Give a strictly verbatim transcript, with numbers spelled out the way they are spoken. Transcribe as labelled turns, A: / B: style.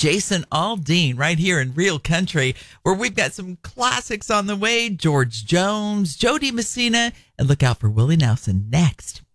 A: Jason Aldean right here in Real Country, where we've got some classics on the way. George Jones, Jody Messina, and look out for Willie Nelson next.